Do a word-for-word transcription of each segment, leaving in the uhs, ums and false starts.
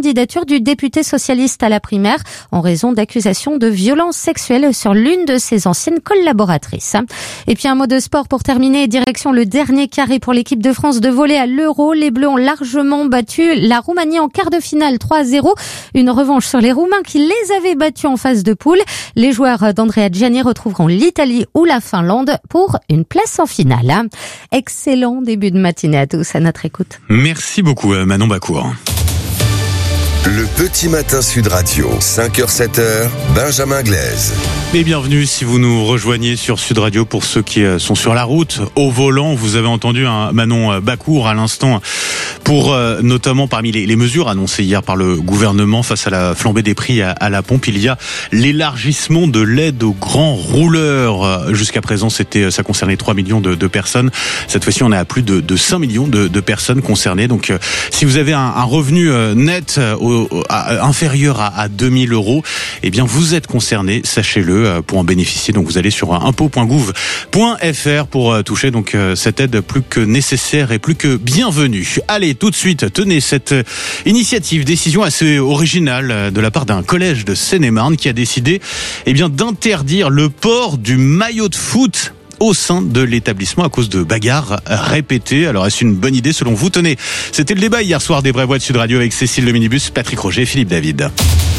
candidature du député socialiste à la primaire en raison d'accusations de violences sexuelles sur l'une de ses anciennes collaboratrices. Et puis un mot de sport pour terminer, direction le dernier carré pour l'équipe de France de volley à l'Euro. Les Bleus ont largement battu la Roumanie en quart de finale trois à zéro. Une revanche sur les Roumains qui les avaient battus en phase de poule. Les joueurs d'Andrea Gianni retrouveront l'Italie ou la Finlande pour une place en finale. Excellent début de matinée à tous, à notre écoute. Merci beaucoup Manon Bacour. Le petit matin Sud Radio, cinq heures sept heures, Benjamin Glaise. Et bienvenue si vous nous rejoignez sur Sud Radio pour ceux qui sont sur la route, au volant. Vous avez entendu un Manon Bacour à l'instant pour euh, notamment parmi les, les mesures annoncées hier par le gouvernement face à la flambée des prix à, à la pompe. Il y a l'élargissement de l'aide aux grands rouleurs. Jusqu'à présent, c'était, ça concernait trois millions de, de personnes. Cette fois-ci, on est à plus de, de cinq millions de, de personnes concernées. Donc, euh, si vous avez un, un revenu euh, net euh, au, à, inférieur à, à deux mille euros, eh bien, vous êtes concerné, sachez-le. Pour en bénéficier, donc vous allez sur impôt point gouv point fr pour toucher donc cette aide plus que nécessaire et plus que bienvenue. Allez, tout de suite, tenez cette initiative, décision assez originale de la part d'un collège de Seine-et-Marne qui a décidé eh bien d'interdire le port du maillot de foot au sein de l'établissement à cause de bagarres répétées. Alors est-ce une bonne idée selon vous? Tenez, c'était le débat hier soir des Vraies Voix de Sud Radio avec Cécile Le Minibus, Patrick Roger et Philippe David.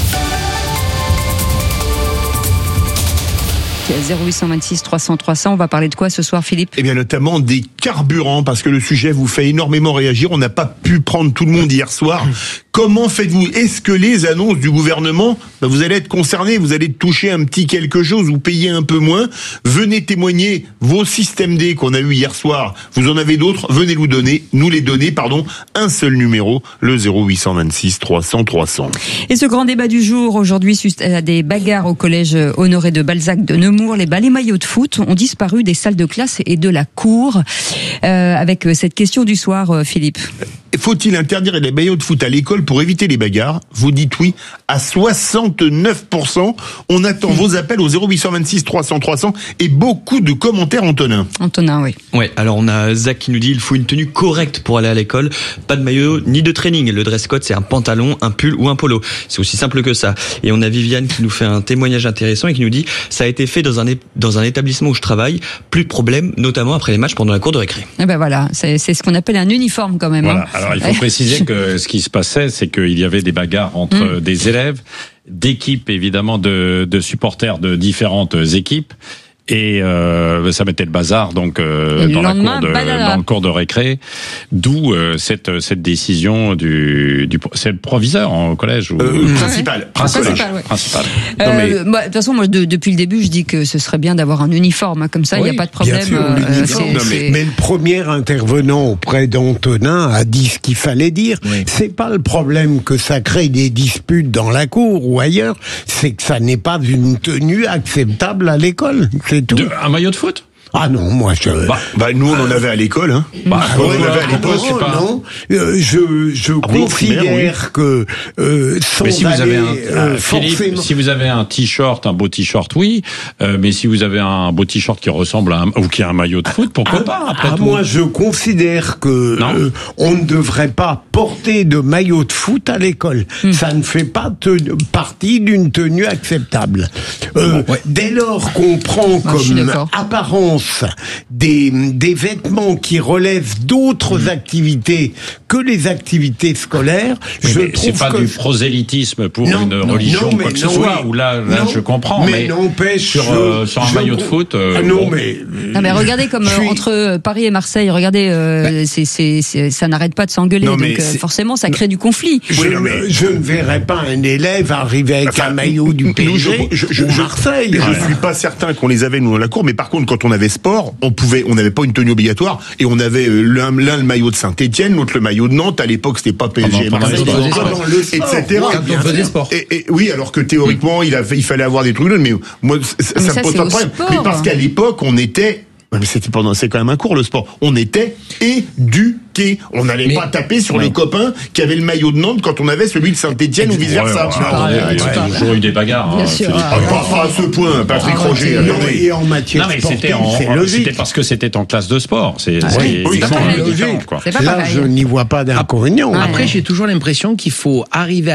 zéro huit cent vingt-six trois cents trois cents, on va parler de quoi ce soir, Philippe? Eh bien, notamment des carburants, parce que le sujet vous fait énormément réagir. On n'a pas pu prendre tout le monde hier soir. Comment faites-vous? Est-ce que les annonces du gouvernement, ben vous allez être concernés, vous allez toucher un petit quelque chose ou payer un peu moins? Venez témoigner vos systèmes D qu'on a eu hier soir. Vous en avez d'autres? Venez nous donner, nous les donner, pardon. Un seul numéro, le zéro huit cent vingt-six trois cents trois cents. Et ce grand débat du jour aujourd'hui suite à des bagarres au collège Honoré de Balzac de Nemours. Les balais maillots de foot ont disparu des salles de classe et de la cour. Euh, avec cette question du soir, Philippe. Faut-il interdire les maillots de foot à l'école pour éviter les bagarres? Vous dites oui à soixante-neuf pour cent. On attend mmh. vos appels au zéro huit cent vingt-six trois cents trois cents et beaucoup de commentaires, Antonin. Antonin, oui. Ouais, alors on a Zach qui nous dit il faut une tenue correcte pour aller à l'école. Pas de maillot ni de training. Le dress code, c'est un pantalon, un pull ou un polo. C'est aussi simple que ça. Et on a Viviane qui nous fait un témoignage intéressant et qui nous dit ça a été fait dans un, é- dans un établissement où je travaille. Plus de problème, notamment après les matchs pendant la cour de récré. Et ben voilà, c'est, c'est ce qu'on appelle un uniforme quand même. Voilà. Hein. Alors il faut préciser que ce qui se passait, c'est qu'il y avait des bagarres entre mmh. des élèves, d'équipes évidemment de, de supporters de différentes équipes. Et euh, ça mettait le bazar donc euh, dans, la cour de, dans le cours de récré, d'où euh, cette cette décision du du c'est le proviseur en collège ou euh, principal principal principal. Ouais. principal. Euh, non, mais... bah, de toute façon moi de, depuis le début je dis que ce serait bien d'avoir un uniforme hein, comme ça il oui, y a pas de problème. Bien sûr, euh, c'est, non, mais, mais le premier intervenant auprès d'Antonin a dit ce qu'il fallait dire. Oui. C'est pas le problème que ça crée des disputes dans la cour ou ailleurs, c'est que ça n'est pas une tenue acceptable à l'école. C'est tout. De, un maillot de foot? Ah non, moi je... Bah, bah nous on en avait à l'école, hein. Bah, on en avait à l'époque, non, pas... non. Euh, je je ah, considère oui. que euh, sans mais si aller, vous avez un, euh, Philippe, forcément... si vous avez un t-shirt, un beau t-shirt, oui. Euh, mais si vous avez un beau t-shirt qui ressemble à un, ou qui a un maillot de foot, pourquoi ah, pas après ah, tout. Moi, je considère que euh, on ne devrait pas porter de maillot de foot à l'école. Hum. Ça ne fait pas te, partie d'une tenue acceptable. Euh, bon, ouais. Dès lors qu'on prend ah, comme apparence Des, des vêtements qui relèvent d'autres mmh. activités que les activités scolaires, oui, je trouve trouve c'est pas que... du prosélytisme pour non, une non, religion non, quoi que non, ce soit, oui. où là, là non, je comprends, mais, mais n'empêche, sur, euh, sur un je, maillot je, de foot... Euh, ah non, bon. mais... Non, mais regardez comme suis... entre Paris et Marseille, regardez, euh, bah, c'est, c'est, c'est, ça n'arrête pas de s'engueuler, non, donc euh, forcément ça crée du conflit. Je, oui, non, mais... je ne verrais pas un élève arriver avec enfin, un maillot du P S G je, je, ou Marseille. Je, je, je suis pas certain qu'on les avait nous dans la cour, mais par contre quand on avait sport, on pouvait, on n'avait pas une tenue obligatoire et on avait l'un, l'un le maillot de Saint-Étienne, l'autre le maillot de Nantes. À l'époque, c'était pas P S G, ah, Marseille, et cetera. Quand on faisait sport. Et, et, oui, alors que théoriquement, il, avait, il fallait avoir des trucs, mais moi, ça, mais ça, ça me pose pas de problème. Sport, mais parce qu'à l'époque, on était, mais c'était pendant, c'est quand même un cours le sport. On était éduqués. On n'allait pas taper sur ouais. les copains qui avaient le maillot de Nantes quand on avait celui de Saint-Étienne ou vice versa. Il y a toujours eu des bagarres. Bien sûr. Pas à ce point, Patrick ah, Roger. Et en matière non, mais sportive, c'était, en, c'est logique. C'était parce que c'était en classe de sport. C'est, ah, c'est, oui, c'est, c'est pas logique. Là, je n'y vois pas d'inconvénient. Après, j'ai toujours l'impression qu'il faut arriver à